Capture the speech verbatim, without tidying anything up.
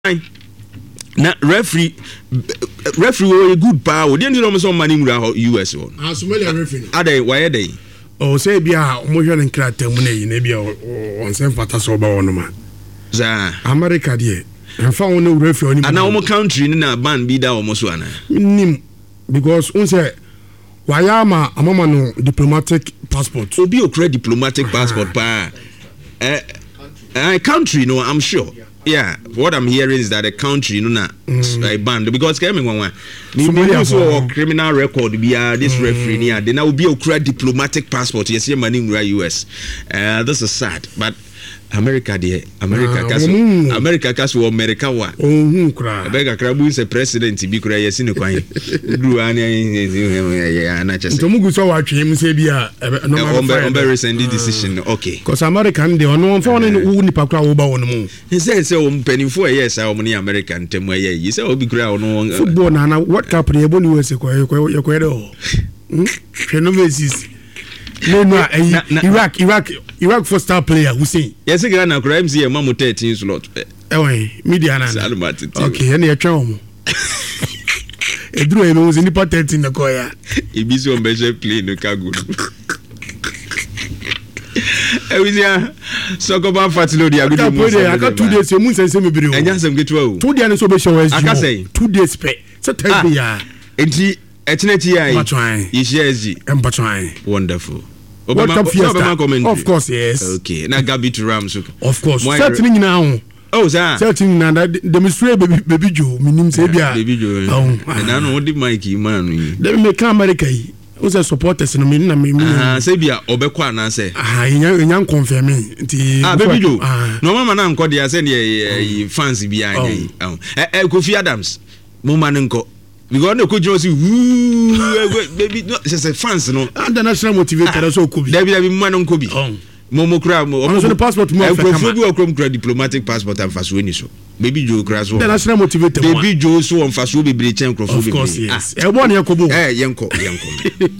na referee referee we good pa o dey no so mani mura U S one ah Somalia referee adai why dey o say bia mo hwe nkrata mu na yi na bia on sen fata so ba wono ma za America dey enfa wono referee oni ana o country ni na ban bi da o mo so ana nim because un say wayama amama no diplomatic passport obi okra diplomatic passport pa eh uh, country no I'm sure yeah what I'm hearing is that the country you know na mm. banned because came one one me so criminal record be uh, this mm. referee near they now be okra diplomatic passport yes here money in U S uh, this is sad but America there America kaso ah, America kaso America wa ohun kra abega krabu se president bi kra yes ni kwan duru ani na chese to mugu so wa twe mu se bia no ma on very send decision okay cause American dey on one phone ni nipa kra wo ba won mu he say say o mpenifo yes a o ni American temu ye yi say obi kra on football na na what cup ni ebo ni we se ko ko ko do phenomesis no no Iraq Iraq Iraq for star player Hussein yes get na crime see mamu thirteen slot eh wey media na okay ene ya twa mo edru e no zini pa thirteen na ko ya ibisi on beje play no kago e wizia so go ban fatilo dia go do mo so aka two days mu sense me bire o anya sem getwa o two days no so be show as aka say two days pe so tell me ya enti etineti ya yi shezi empatwine wonderful World Cup Fiesta. Of course, yes. Okay. Na Gabi to Rams. Of course. Certainly now. Oh, sir. Certainly now. Demonstrate baby baby Joe. Minim say bia. Baby Joe. Oh. Na no di Mikey man. Dem make America yi. O say supporters no me na me. Ah, say bia obekwa na say. Ah, nya nya confirm nti. Ah, baby Joe. No mama na nko dia say ne fans bia nya. Oh. Eh Kofi Adams. Mo man nko. Because no coach was woo baby no just fans no and the national motivator so could be there be man on Kobe momo kra mo on the passport mo for be okrom kra diplomatic passport and faso ni so baby Joe kra so the national motivator baby Joe so on faso be bre chen kro of course yes e bo na yakobo eh yenko yenko